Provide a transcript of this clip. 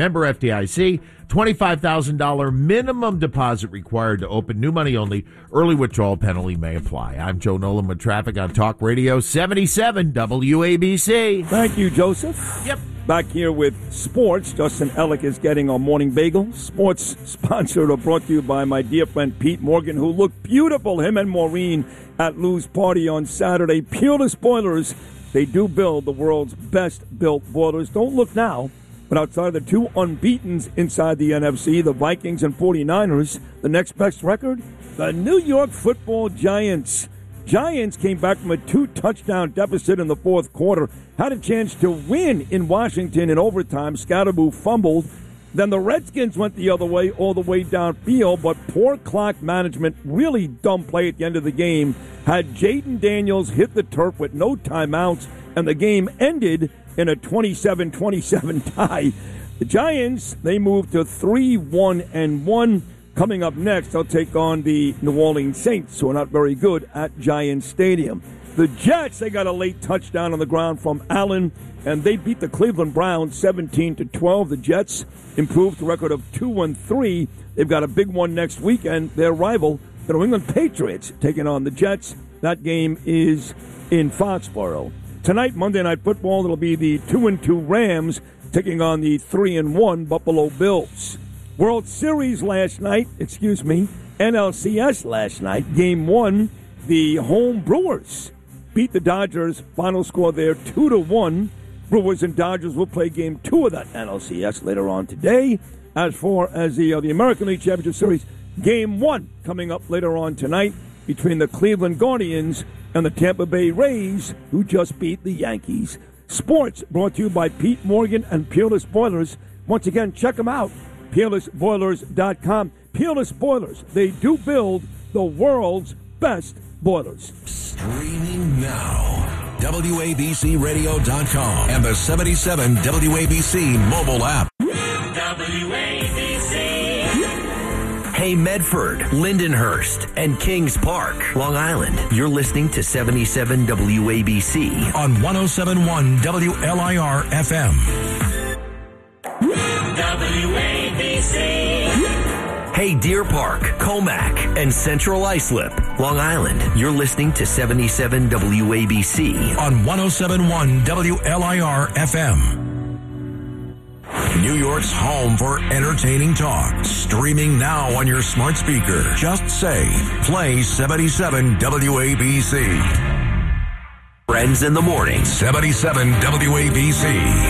Member FDIC, $25,000 minimum deposit required to open. New money only. Early withdrawal penalty may apply. I'm Joe Nolan with traffic on Talk Radio 77 WABC. Thank you, Joseph. Yep. Back here with sports. Justin Ellick is getting our morning bagel. Sports sponsored or brought to you by my dear friend Pete Morgan, who looked beautiful, him and Maureen, at Lou's party on Saturday. Peerless Boilers. They do build the world's best built boilers. Don't look now. But outside of the two unbeatens inside the NFC, the Vikings and 49ers, the next best record, the New York Football Giants. Giants came back from a 2-touchdown deficit in the fourth quarter, had a chance to win in Washington in overtime. Scatterboo fumbled. Then the Redskins went the other way, all the way downfield, but poor clock management, really dumb play at the end of the game, had Jaden Daniels hit the turf with no timeouts, and the game ended in a 27-27 tie. The Giants, they moved to 3-1-1. Coming up next, they'll take on the New Orleans Saints, who are not very good at Giants Stadium. The Jets, they got a late touchdown on the ground from Allen, and they beat the Cleveland Browns 17-12. The Jets improved to a record of 2-3. They've got a big one next weekend. Their rival, the New England Patriots, taking on the Jets. That game is in Foxborough. Tonight, Monday Night Football, it'll be the 2-2 Rams taking on the 3-1 Buffalo Bills. World Series NLCS last night, Game 1, the home Brewers beat the Dodgers. Final score there, 2-1. Brewers and Dodgers will play Game 2 of that NLCS later on today. As far as the American League Championship Series, Game 1 coming up later on tonight between the Cleveland Guardians and the Tampa Bay Rays, who just beat the Yankees. Sports brought to you by Pete Morgan and Peerless Boilers. Once again, check them out, peerlessboilers.com. Peerless Boilers, they do build the world's best boilers. Streaming now, WABCRadio.com and the 77 WABC mobile app. WABC. Hey, Medford, Lindenhurst, and Kings Park, Long Island. You're listening to 77 WABC on 107.1 WLIR FM. WABC. Hey, Deer Park, Comac, and Central Islip, Long Island. You're listening to 77 WABC on 107.1 WLIR FM. New York's home for entertaining talk. Streaming now on your smart speaker. Just say, play 77 WABC. Friends in the Morning. 77 WABC.